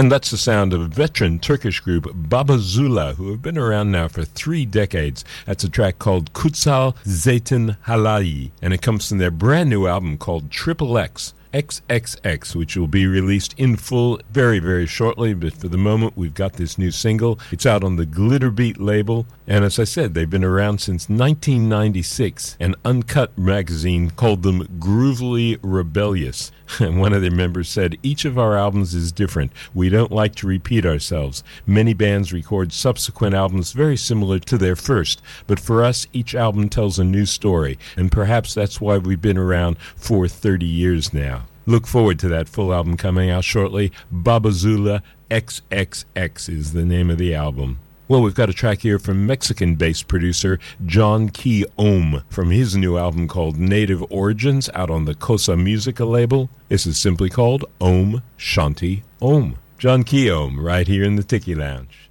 And that's the sound of a veteran Turkish group, Baba Zula, who have been around now for 3 decades. That's a track called Kutsal Zeytin Halai, and it comes from their brand new album called Triple X. XXX, which will be released in full very, very shortly. But for the moment, we've got this new single. It's out on the Glitterbeat label. And as I said, they've been around since 1996. An Uncut magazine called them Groovily Rebellious. And one of their members said, "Each of our albums is different. We don't like to repeat ourselves. Many bands record subsequent albums very similar to their first. But for us, each album tells a new story. And perhaps that's why we've been around for 30 years now." Look forward to that full album coming out shortly. Baba Zula XXX is the name of the album. Well, we've got a track here from Mexican-based producer John Key Ohm from his new album called Native Origins out on the Cosa Musica label. This is simply called Om Shanti Om. John Key Ohm right here in the Tiki Lounge.